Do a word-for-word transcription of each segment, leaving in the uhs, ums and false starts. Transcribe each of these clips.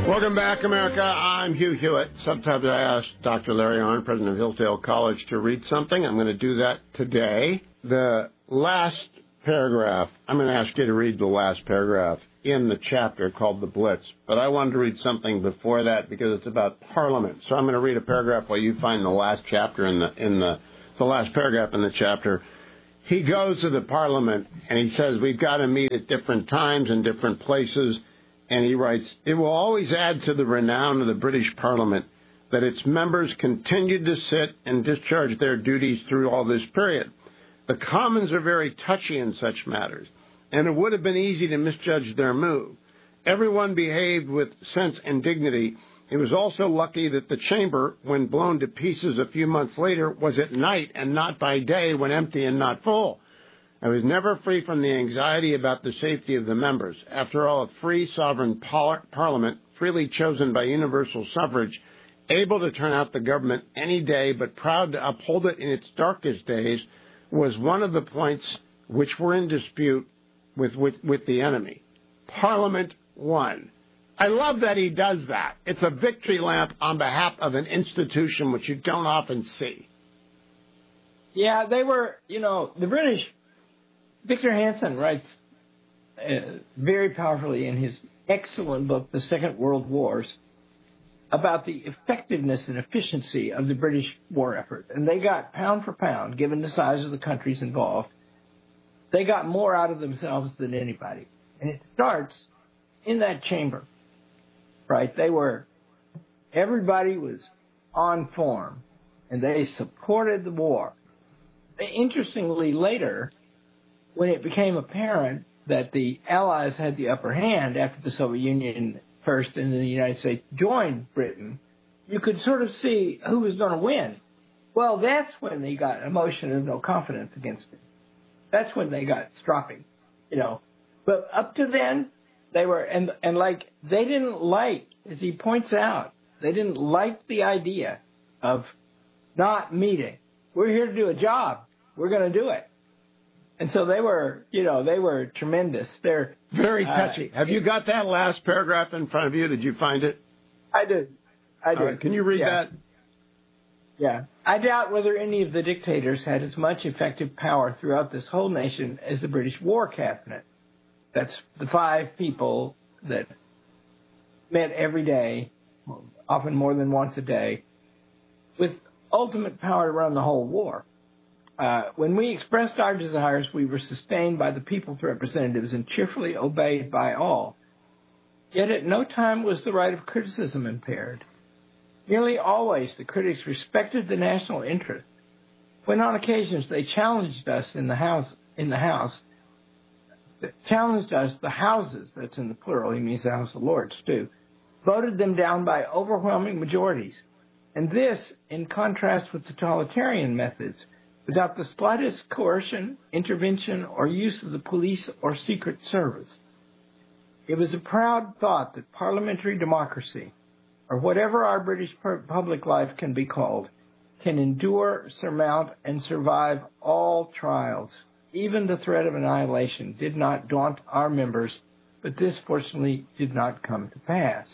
Welcome back, America. I'm Hugh Hewitt. Sometimes I ask Doctor Larry Arnn, president of Hillsdale College, to read something. I'm going to do that today. The last paragraph, I'm going to ask you to read the last paragraph in the chapter called The Blitz. But I wanted to read something before that because it's about Parliament. So I'm going to read a paragraph while you find the last chapter in the in the, the last paragraph in the chapter. He goes to the Parliament and he says, we've got to meet at different times and different places. And he writes, it will always add to the renown of the British Parliament that its members continued to sit and discharge their duties through all this period. The Commons are very touchy in such matters, and it would have been easy to misjudge their move. Everyone behaved with sense and dignity. It was also lucky that the chamber, when blown to pieces a few months later, was at night and not by day when empty and not full. I was never free from the anxiety about the safety of the members. After all, a free, sovereign par- parliament, freely chosen by universal suffrage, able to turn out the government any day, but proud to uphold it in its darkest days, was one of the points which were in dispute with, with, with the enemy. Parliament won. I love that he does that. It's a victory lamp on behalf of an institution which you don't often see. Yeah, they were, you know, the British... Victor Hanson writes uh, very powerfully in his excellent book, The Second World Wars, about the effectiveness and efficiency of the British war effort. And they got, pound for pound, given the size of the countries involved, they got more out of themselves than anybody. And it starts in that chamber, right? They were, everybody was on form, and they supported the war. Interestingly, later, when it became apparent that the Allies had the upper hand after the Soviet Union first and then the United States joined Britain, you could sort of see who was going to win. Well, that's when they got a motion of no confidence against it. That's when they got stropping, you know. But up to then, they were, and, and like, they didn't like, as he points out, they didn't like the idea of not meeting. We're here to do a job. We're going to do it. And so they were, you know, they were tremendous. They're very touchy. Uh, Have you got that last paragraph in front of you? Did you find it? I did. I did. Right, can you read yeah. that? Yeah. I doubt whether any of the dictators had as much effective power throughout this whole nation as the British War Cabinet. That's the five people that met every day, often more than once a day, with ultimate power to run the whole war. Uh, when we expressed our desires, we were sustained by the people's representatives and cheerfully obeyed by all. Yet at no time was the right of criticism impaired. Nearly always the critics respected the national interest. When on occasions they challenged us in the house, in the house, challenged us, the houses, that's in the plural, he means the House of Lords too, voted them down by overwhelming majorities. And this, in contrast with totalitarian methods, without the slightest coercion, intervention, or use of the police or secret service. It was a proud thought that parliamentary democracy, or whatever our British public life can be called, can endure, surmount, and survive all trials. Even the threat of annihilation did not daunt our members, but this fortunately did not come to pass.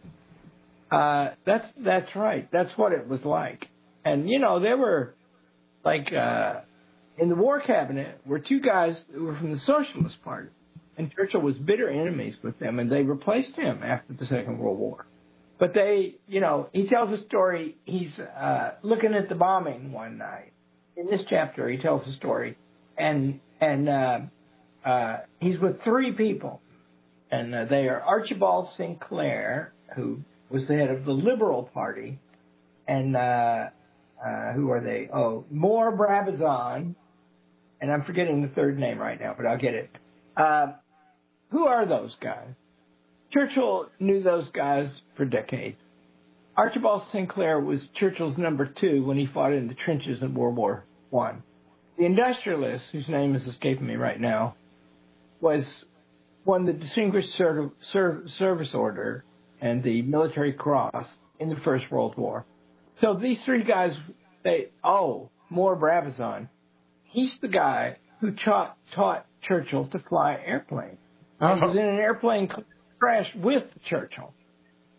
Uh, that's that's right. That's what it was like. And, you know, there were... Like, uh, in the war cabinet were two guys who were from the Socialist Party, and Churchill was bitter enemies with them, and they replaced him after the Second World War. But they, you know, he tells a story. He's uh, looking at the bombing one night. In this chapter, he tells a story, and and uh, uh, he's with three people, and uh, they are Archibald Sinclair, who was the head of the Liberal Party, and uh, Uh, who are they? Oh, Moore Brabazon, and I'm forgetting the third name right now, but I'll get it. Uh, who are those guys? Churchill knew those guys for decades. Archibald Sinclair was Churchill's number two when he fought in the trenches in World War One. The industrialist, whose name is escaping me right now, was won the Distinguished Serv- Serv- Service Order and the Military Cross in the First World War. So these three guys, they, oh, Moore Brabazon, he's the guy who taught, taught Churchill to fly airplanes. Uh-huh. He was in an airplane crash with Churchill.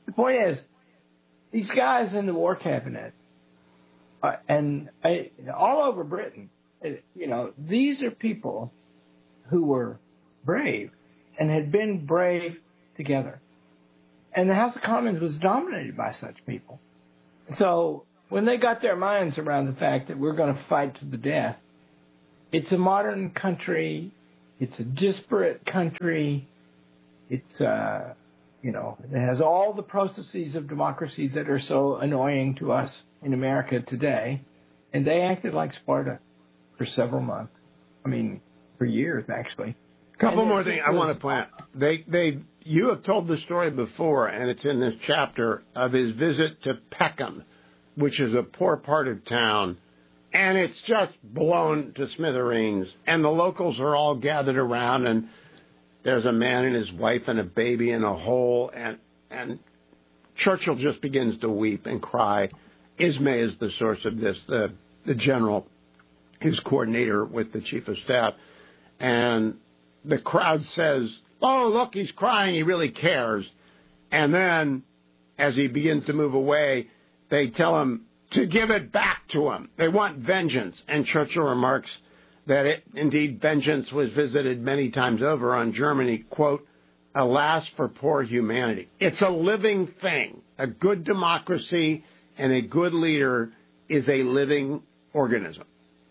the point is, these guys in the war cabinet, uh, and I, all over Britain, you know, these are people who were brave and had been brave together. And the House of Commons was dominated by such people. So when they got their minds around the fact that we're going to fight to the death, it's a modern country, it's a disparate country, it's, uh, you know, it has all the processes of democracy that are so annoying to us in America today, and they acted like Sparta for several months. I mean, for years, actually. A couple more things I want to point out. They, they, you have told the story before, and it's in this chapter, of his visit to Peckham, which is a poor part of town, and it's just blown to smithereens, and the locals are all gathered around, and there's a man and his wife and a baby in a hole, and and Churchill just begins to weep and cry. Ismay is the source of this, the, the general, his coordinator with the chief of staff, and the crowd says, oh, look, he's crying, he really cares. And then, as he begins to move away, they tell him to give it back to him. They want vengeance. And Churchill remarks that, it, indeed, vengeance was visited many times over on Germany, quote, alas for poor humanity. It's a living thing. A good democracy and a good leader is a living organism.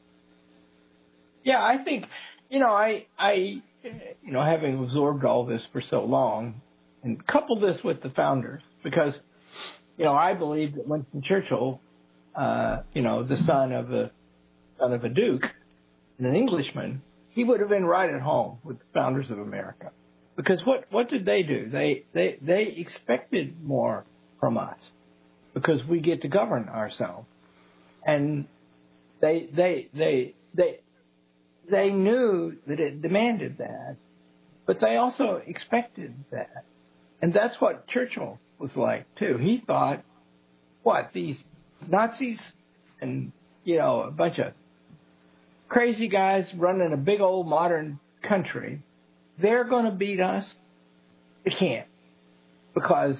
Yeah, I think, you know, I, I, you know, having absorbed all this for so long, and couple this with the founders, because, you know, I believe that Winston Churchill, uh, you know, the son of a son of a duke and an Englishman, he would have been right at home with the founders of America. Because what, what did they do? They, they, they expected more from us because we get to govern ourselves. And they, they, they, they, they knew that it demanded that, but they also expected that. And that's what Churchill was like, too. He thought, what, these Nazis and, you know, a bunch of crazy guys running a big old modern country, they're going to beat us? They can't, because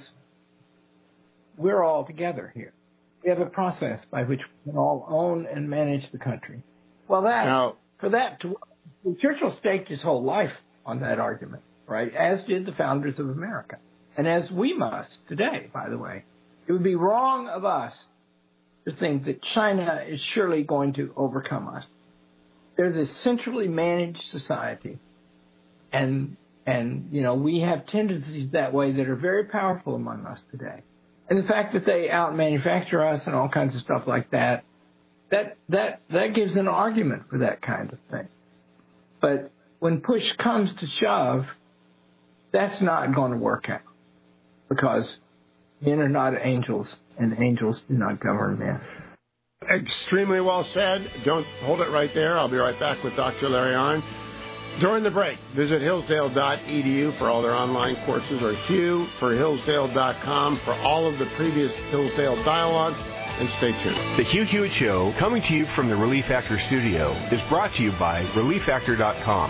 we're all together here. We have a process by which we can all own and manage the country. Well, that... Now, For that, to, Churchill staked his whole life on that argument, right, as did the founders of America. And as we must today, by the way. It would be wrong of us to think that China is surely going to overcome us. There's a centrally managed society, and, and you know, we have tendencies that way that are very powerful among us today. And the fact that they out-manufacture us and all kinds of stuff like that, That that that gives an argument for that kind of thing. But when push comes to shove, that's not going to work out, because men are not angels, and angels do not govern men. Extremely well said. Don't hold it right there. I'll be right back with Doctor Larry Arnn. During the break, visit hillsdale dot e d u for all their online courses, or hugh for hillsdale dot com for all of the previous Hillsdale dialogues. And stay tuned. The Hugh Hewitt Show, coming to you from the Relief Factor studio, is brought to you by relief factor dot com.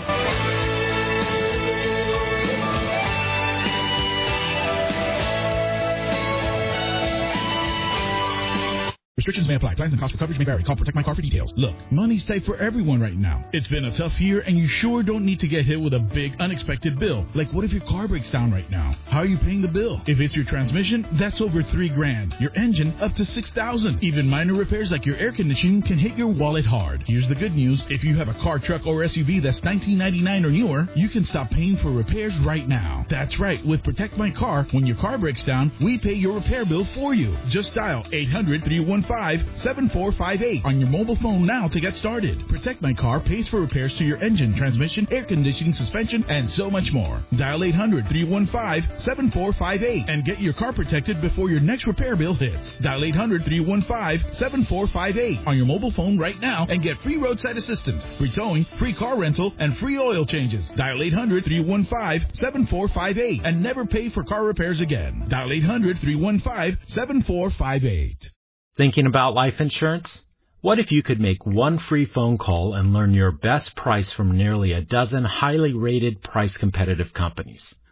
Restrictions may apply. Plans and costs for coverage may vary. Call Protect My Car for details. Look, money's tight for everyone right now. It's been a tough year, and you sure don't need to get hit with a big, unexpected bill. Like, what if your car breaks down right now? How are you paying the bill? If it's your transmission, that's over three grand. Your engine, up to six thousand. Even minor repairs like your air conditioning can hit your wallet hard. Here's the good news. If you have a car, truck, or S U V that's nineteen ninety-nine or newer, you can stop paying for repairs right now. That's right. With Protect My Car, when your car breaks down, we pay your repair bill for you. Just dial eight hundred, three one five, seven four five eight on your mobile phone now to get started. Protect My Car pays for repairs to your engine, transmission, air conditioning, suspension, and so much more. Dial eight hundred, three one five, seven four five eight and get your car protected before your next repair bill hits. Dial eight hundred, three one five, seven four five eight on your mobile phone right now and get free roadside assistance, free towing, free car rental, and free oil changes. Dial eight hundred, three one five, seven four five eight and never pay for car repairs again. Dial eight hundred, three one five, seven four five eight. Thinking about life insurance? What if you could make one free phone call and learn your best price from nearly a dozen highly rated price competitive companies?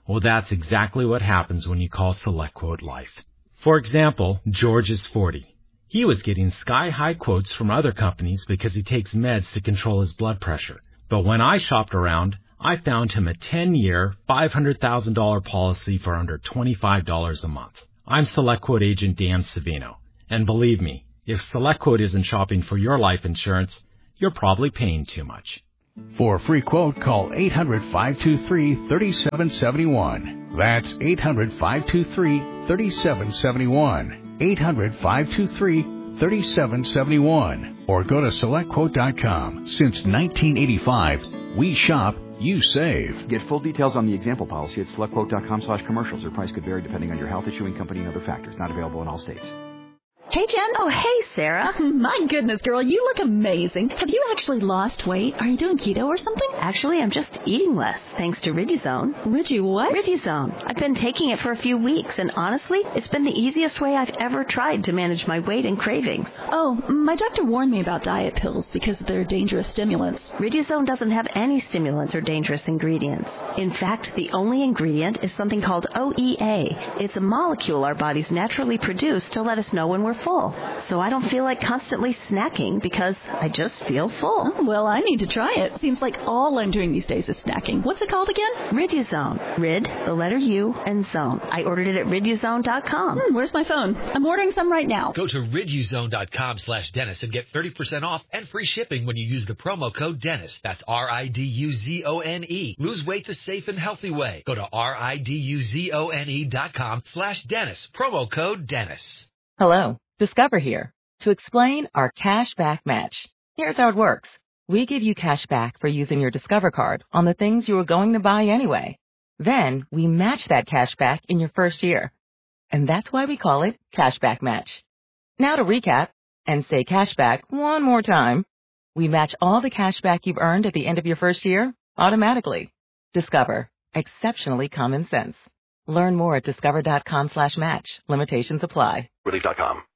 Well, that's exactly what happens when you call SelectQuote Life. For example, George is forty. He was getting sky-high quotes from other companies because he takes meds to control his blood pressure. But when I shopped around, I found him a ten-year, five hundred thousand dollars policy for under twenty-five dollars a month. I'm SelectQuote agent Dan Savino. And believe me, if SelectQuote isn't shopping for your life insurance, you're probably paying too much. For a free quote, call eight hundred, five two three, three seven seven one. That's eight hundred, five two three, three seven seven one. eight hundred, five two three, three seven seven one. Or go to select quote dot com. Since nineteen eighty-five, we shop, you save. Get full details on the example policy at select quote dot com slash commercials. Their price could vary depending on your health, issuing company, and other factors. Not available in all states. Hey, Jen. Oh, hey, Sarah. My goodness, girl, you look amazing. Have you actually lost weight? Are you doing keto or something? Actually, I'm just eating less, thanks to Riduzone. Ridi what? Riduzone. I've been taking it for a few weeks, and honestly, it's been the easiest way I've ever tried to manage my weight and cravings. Oh, my doctor warned me about diet pills because they're dangerous stimulants. Riduzone doesn't have any stimulants or dangerous ingredients. In fact, the only ingredient is something called O E A. It's a molecule our bodies naturally produce to let us know when we're full. So I don't feel like constantly snacking because I just feel full. Oh, well, I need to try it. Seems like all I'm doing these days is snacking. What's it called again? Riduzone. Rid, the letter U, and zone. I ordered it at riduzone dot com. Hmm, where's my phone? I'm ordering some right now. Go to riduzone dot com slash Dennis and get thirty percent off and free shipping when you use the promo code Dennis. That's R I D U Z O N E. Lose weight the safe and healthy way. Go to R I D U Z O N E dot com slash Dennis. Promo code Dennis. Hello. Discover here to explain our cash back match. Here's how it works. We give you cash back for using your Discover card on the things you were going to buy anyway. Then we match that cash back in your first year. And that's why we call it Cashback Match. Now to recap and say cashback one more time. We match all the cash back you've earned at the end of your first year automatically. Discover. Exceptionally common sense. Learn more at discover dot com slash match. Limitations apply. Relief dot com.